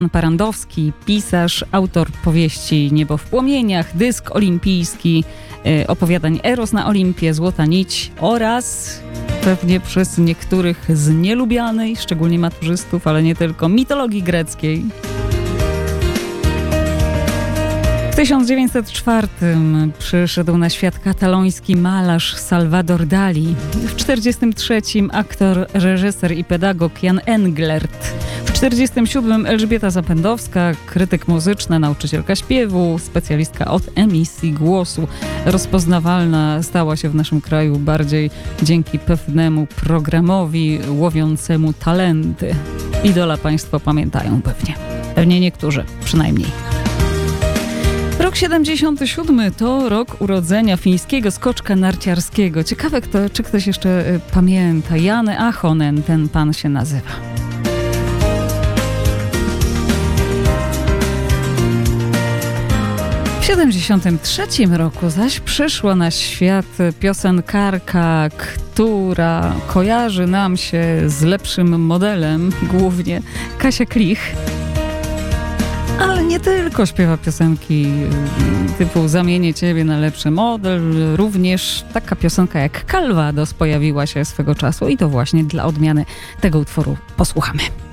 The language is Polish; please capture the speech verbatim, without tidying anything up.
Parandowski, pisarz, autor powieści Niebo w płomieniach, dysk olimpijski, y, opowiadań Eros na Olimpie, Złota nić oraz pewnie przez niektórych z nielubianej, szczególnie maturzystów, ale nie tylko, mitologii greckiej. W tysiąc dziewięćset czwartym przyszedł na świat kataloński malarz Salvador Dali. W tysiąc dziewięćset czterdziestym trzecim aktor, reżyser i pedagog Jan Englert. W tysiąc dziewięćset czterdziestym siódmym Elżbieta Zapędowska, krytyk muzyczny, nauczycielka śpiewu, specjalistka od emisji głosu. Rozpoznawalna stała się w naszym kraju bardziej dzięki pewnemu programowi łowiącemu talenty. Idola państwo pamiętają pewnie. Pewnie niektórzy, przynajmniej. Rok siedemdziesiąty siódmy to rok urodzenia fińskiego skoczka narciarskiego. Ciekawe, kto, czy ktoś jeszcze y, pamięta. Jan Ahonen, ten pan się nazywa. W siedemdziesiątym trzecim roku zaś przyszła na świat piosenkarka, która kojarzy nam się z lepszym modelem, głównie Kasia Klich. Ale nie tylko śpiewa piosenki typu Zamienię ciebie na lepszy model, również taka piosenka jak Calvados pojawiła się swego czasu i to właśnie dla odmiany tego utworu posłuchamy.